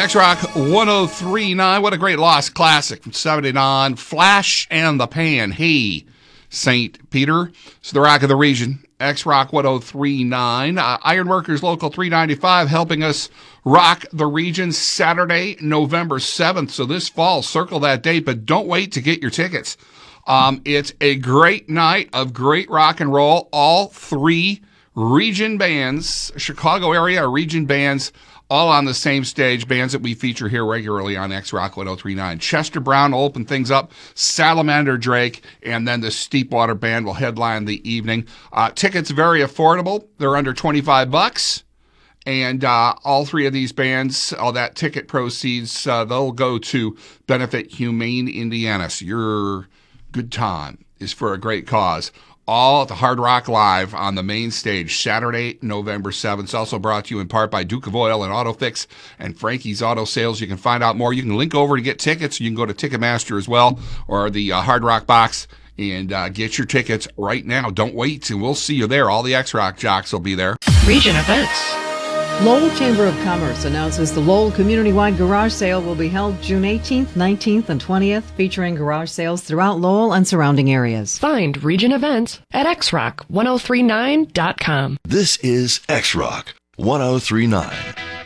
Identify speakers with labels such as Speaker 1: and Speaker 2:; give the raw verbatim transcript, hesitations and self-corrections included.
Speaker 1: X-Rock one oh three point nine. What a great Lost classic from seventy-nine. Flash and the Pan. Hey, Saint Peter. It's the Rock of the Region. X-Rock one oh three point nine. Uh, Ironworkers Local three ninety-five helping us rock the region Saturday, November seventh. So this fall, circle that date, but don't wait to get your tickets. Um, it's a great night of great rock and roll. All three region bands, Chicago area region bands, all on the same stage, bands that we feature here regularly on X-Rock one oh three point nine. Chester Brown will open things up, Salamander Drake, and then the Steepwater Band will headline the evening. Uh, tickets very affordable. They're under twenty-five bucks. And uh, all three of these bands, all that ticket proceeds, uh, they'll go to benefit Humane Indiana. So your good time is for a great cause. All at the Hard Rock Live on the main stage, Saturday, November seventh. It's also brought to you in part by Duke of Oil and AutoFix and Frankie's Auto Sales. You can find out more. You can link over to get tickets. You can go to Ticketmaster as well, or the uh, Hard Rock Box, and uh, get your tickets right now. Don't wait, and we'll see you there. All the X-Rock jocks will be there.
Speaker 2: Region events.
Speaker 3: Lowell Chamber of Commerce announces the Lowell Community-Wide Garage Sale will be held June eighteenth, nineteenth, and twentieth, featuring garage sales throughout Lowell and surrounding areas.
Speaker 2: Find region events at x rock ten thirty-nine dot com.
Speaker 4: This is X-Rock one oh three point nine.